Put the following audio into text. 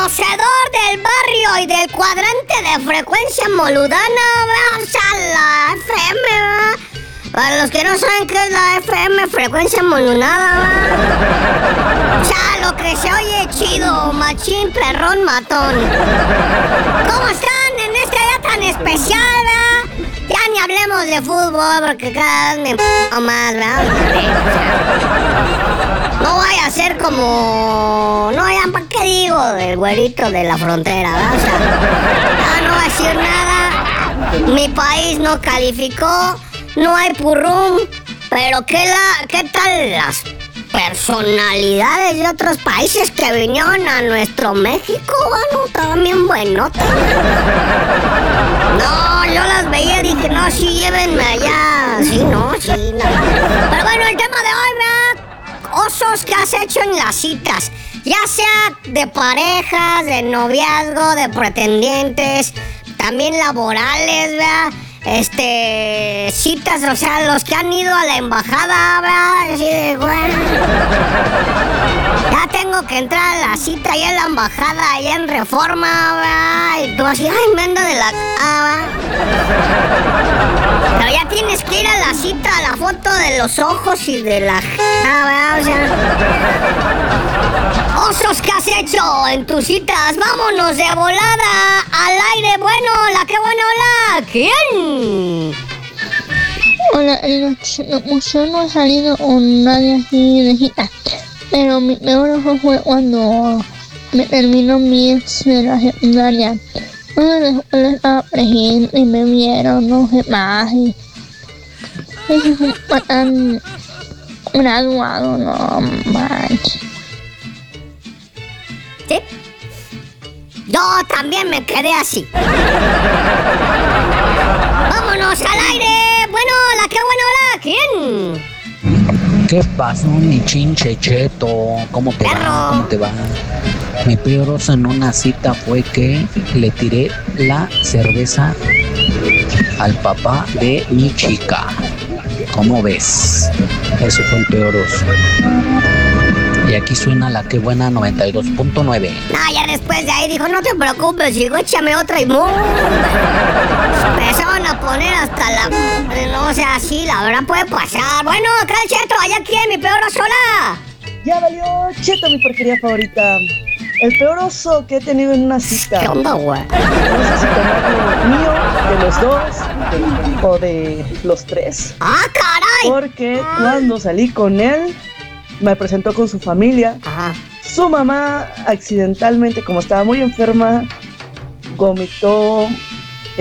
conocedor del barrio y del cuadrante de frecuencia moludana, ¿verdad? O sea, la FM, ¿verdad? Para los que no saben qué es la FM, frecuencia molunada, ¿verdad? O sea, lo que se oye chido, machín, perrón, matón. ¿Cómo están en este día tan especial, verdad? Ya ni hablemos de fútbol porque cada vez me más, ¿verdad? No vaya a ser como... No, ya, ¿para qué digo? El güerito de la frontera, ¿verdad? O sea, no va a decir nada. Mi país no calificó, no hay purrum. Pero ¿qué tal las personalidades de otros países que vinieron a nuestro México? Bueno, estaban bien buenotas. No, yo las veía y dije, no, sí, llévenme allá. Sí, no. Pero bueno, el tema de hoy, ¿verdad? Osos que has hecho en las citas, ya sea de parejas, de noviazgo, de pretendientes, también laborales, ¿verdad? Citas, o sea, los que han ido a la embajada, ¿verdad? Así de, bueno, ya tengo que entrar a la cita allá en la embajada, allá en Reforma, ¿verdad? Y tú así, ay, me ando de la... Pero ya tienes que ir a la cita, a la foto de los ojos y de la... ¿verdad? O sea... Osos que has hecho en tus citas, vámonos de volada al aire. Bueno, hola, qué bueno, hola. ¿Quién? Hola, yo no he salido con nadie así de cita, pero mi peor ojo fue cuando me terminó mi ex de la secundaria. Una de las escuelas estaba presente y me vieron, no sé más, y eso fue tan graduado, no manches. ¿Sí? Yo también me quedé así. ¡Vámonos al aire! Bueno, hola, qué bueno, hola, ¿quién? ¿Qué pasó, mi chinche cheto? ¿Cómo te va? ¿Cómo te va? Mi peor oso en una cita fue que le tiré la cerveza al papá de mi chica. ¿Cómo ves? Eso fue el peor oso. Y aquí suena la que buena 92.9. No, ya después de ahí dijo, no te preocupes, hijo, échame otra y ¡mum! Empezaron a poner hasta la... No, o sea, sí, la verdad puede pasar. Bueno, acá el Cheto, allá quién, mi peor oso, hola. Ya valió, Cheto, mi porquería favorita. El peor oso que he tenido en una cita. ¿Qué onda, güey? No sé si tomarlo mío, de los dos, o de los tres. ¡Ah, caray! Porque cuando salí con él, me presentó con su familia. Ajá. Su mamá, accidentalmente, como estaba muy enferma, vomitó